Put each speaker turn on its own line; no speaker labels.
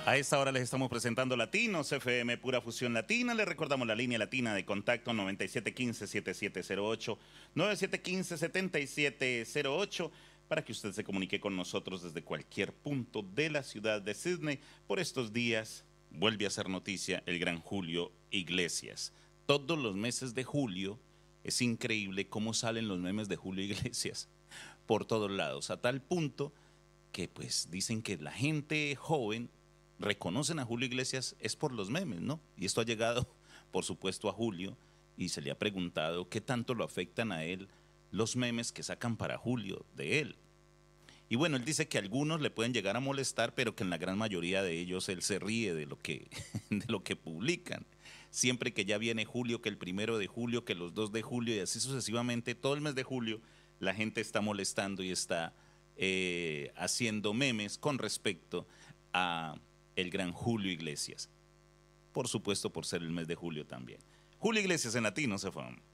A esta hora les estamos presentando Latinos FM Pura Fusión Latina. Les recordamos la línea latina de contacto 9715-7708, 9715-7708, para que usted se comunique con nosotros desde cualquier punto de la ciudad de Sydney. Por estos días vuelve a ser noticia el gran Julio Iglesias. Todos los meses de julio es increíble cómo salen los memes de Julio Iglesias por todos lados, a tal punto que pues dicen que la gente joven reconocen a Julio Iglesias es por los memes, ¿no? Y esto ha llegado, por supuesto, a Julio y se le ha preguntado qué tanto lo afectan a él los memes que sacan para Julio de él. Y bueno, él dice que algunos le pueden llegar a molestar, pero que en la gran mayoría de ellos él se ríe de lo que, de lo que publican. Siempre que ya viene julio, que el 1 de julio, que los 2 de julio y así sucesivamente, todo el mes de julio, la gente está molestando y está haciendo memes con respecto a el gran Julio Iglesias. Por supuesto, por ser el mes de julio también. Julio Iglesias en Latinos FM.